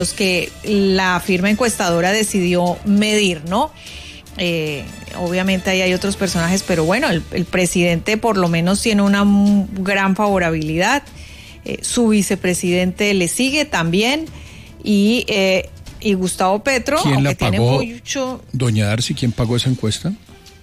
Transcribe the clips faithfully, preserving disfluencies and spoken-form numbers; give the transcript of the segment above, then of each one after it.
los que la firma encuestadora decidió medir, ¿no? Eh, obviamente ahí hay otros personajes, pero bueno, el, el presidente por lo menos tiene una gran favorabilidad, eh, su vicepresidente le sigue también, y, eh, y Gustavo Petro, ¿quién la pagó, tiene mucho... doña Darcy, quién pagó esa encuesta?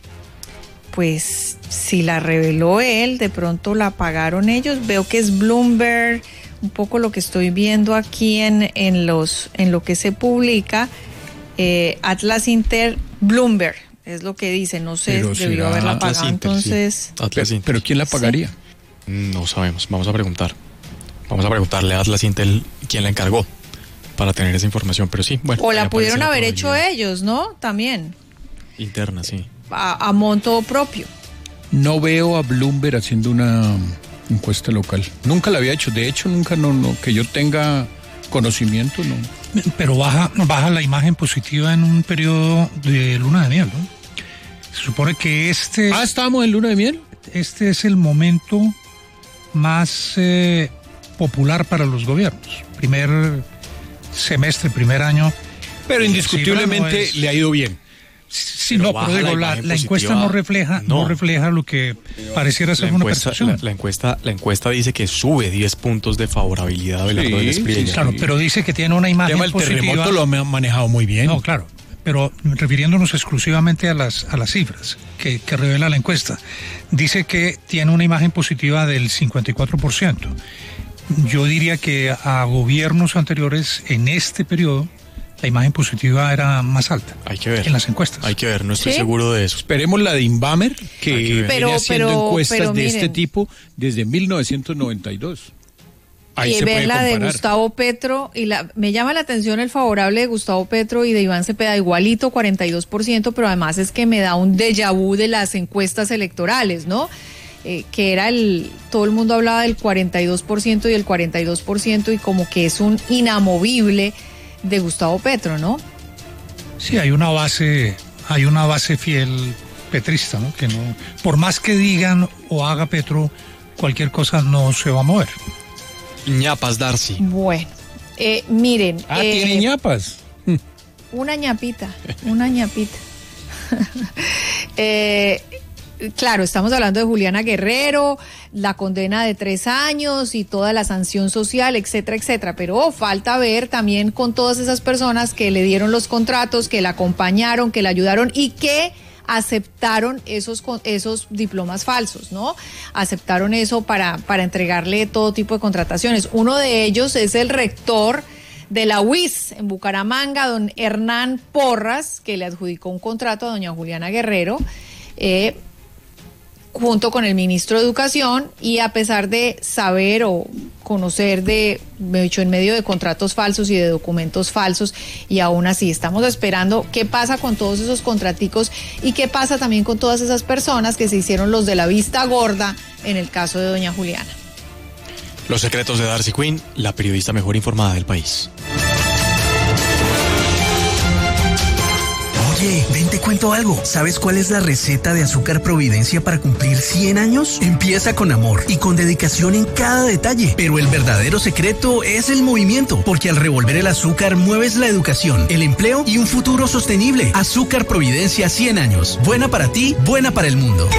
Pues si la reveló él, de pronto la pagaron ellos. Veo que es Bloomberg, un poco lo que estoy viendo aquí en, en, los, en lo que se publica. Eh, Atlas Inter, Bloomberg, es lo que dice, no sé, pero debió haberla Atlas pagado Inter, entonces. Sí. Atlas pero, Inter. pero ¿quién la pagaría? Sí. No sabemos, vamos a preguntar. Vamos a preguntarle a Atlas Intel quién la encargó para tener esa información, pero sí, bueno. O la pudieron haber hecho ellos, ¿no? También. Interna, sí. A, a monto propio. No veo a Bloomberg haciendo una encuesta local. Nunca la había hecho. De hecho, nunca, no, no, que yo tenga conocimiento, no. Pero baja, baja la imagen positiva en un periodo de luna de miel, ¿no? Se supone que este... Ah, ¿estábamos en luna de miel? Este es el momento más eh, popular para los gobiernos. Primer semestre, primer año. Pero indiscutiblemente no es... le ha ido bien. Sí, pero no, pero digo, la, la, la encuesta no refleja, no. no refleja lo que pareciera ser la una encuesta, percepción. La, la, encuesta, la encuesta dice que sube diez puntos de favorabilidad a Abelardo sí, del Espriella. Sí, claro, pero dice que tiene una imagen el positiva. El terremoto lo ha manejado muy bien. No, claro, pero refiriéndonos exclusivamente a las, a las cifras que, que revela la encuesta, dice que tiene una imagen positiva del cincuenta y cuatro por ciento. Yo diría que a gobiernos anteriores en este periodo la imagen positiva era más alta. Hay que ver. En las encuestas. Hay que ver, no estoy ¿Sí? seguro de eso. Esperemos la de Inbamer, que, que viene pero, haciendo pero, encuestas pero de miren, este tipo desde mil novecientos noventa y dos. Ahí y se ver puede la comparar. de Gustavo Petro, y la, me llama la atención el favorable de Gustavo Petro y de Iván Cepeda, igualito, cuarenta y dos por ciento, pero además es que me da un déjà vu de las encuestas electorales, ¿no? Eh, que era el, todo el mundo hablaba del cuarenta y dos por ciento y el cuarenta y dos por ciento, y como que es un inamovible de Gustavo Petro, ¿no? Sí, hay una base, hay una base fiel petrista, ¿no? Que no, por más que digan o haga Petro, cualquier cosa no se va a mover. Ñapas, Darcy. Bueno, eh, miren. Ah, eh, tiene ñapas. Una ñapita, una ñapita. eh, claro, estamos hablando de Juliana Guerrero, la condena de tres años y toda la sanción social, etcétera, etcétera. Pero oh, falta ver también con todas esas personas que le dieron los contratos, que la acompañaron, que la ayudaron y que aceptaron esos, esos diplomas falsos, ¿no? Aceptaron eso para, para entregarle todo tipo de contrataciones. Uno de ellos es el rector de la U I S en Bucaramanga, don Hernán Porras, que le adjudicó un contrato a doña Juliana Guerrero, eh, junto con el ministro de Educación, y a pesar de saber o conocer de, me he dicho, en medio de contratos falsos y de documentos falsos, y aún así estamos esperando qué pasa con todos esos contraticos y qué pasa también con todas esas personas que se hicieron los de la vista gorda en el caso de doña Juliana. Los secretos de Darcy Quinn, la periodista mejor informada del país. Oye, ven te cuento algo. ¿Sabes cuál es la receta de Azúcar Providencia para cumplir cien años? Empieza con amor y con dedicación en cada detalle. Pero el verdadero secreto es el movimiento, porque al revolver el azúcar mueves la educación, el empleo y un futuro sostenible. Azúcar Providencia cien años. Buena para ti, buena para el mundo.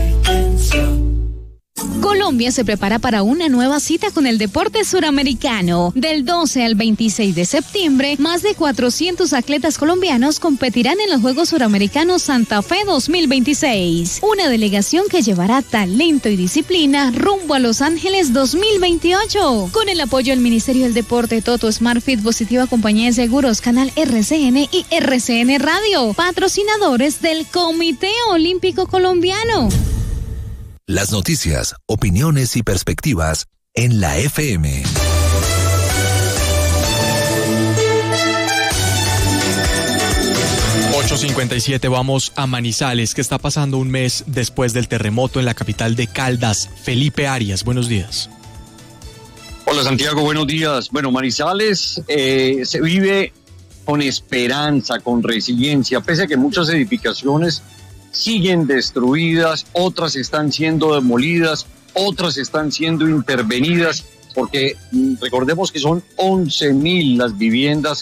Colombia se prepara para una nueva cita con el deporte suramericano. Del doce al veintiséis de septiembre, más de cuatrocientos atletas colombianos competirán en los Juegos Suramericanos Santa Fe dos mil veintiséis. Una delegación que llevará talento y disciplina rumbo a Los Ángeles dos mil veintiocho. Con el apoyo del Ministerio del Deporte, Toto, Smartfit, Positiva Compañía de Seguros, Canal R C N y R C N Radio. Patrocinadores del Comité Olímpico Colombiano. Las noticias, opiniones y perspectivas en la F M. ocho cincuenta y siete, vamos a Manizales, que está pasando un mes después del terremoto en la capital de Caldas. Felipe Arias, buenos días. Hola Santiago, buenos días. Bueno, Manizales eh, se vive con esperanza, con resiliencia, pese a que muchas edificaciones siguen destruidas, otras están siendo demolidas, otras están siendo intervenidas. porque mm, recordemos que son once mil las viviendas